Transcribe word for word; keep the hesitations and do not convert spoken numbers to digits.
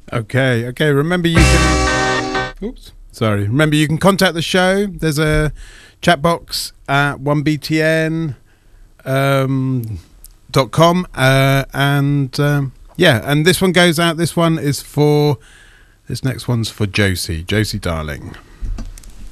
Okay, okay. Remember you can... Oops, sorry. Remember you can contact the show. There's a chat box at one b t n um, dot com. Uh, and um, yeah, and this one goes out. This one is for... This next one's for Josie. Josie, darling.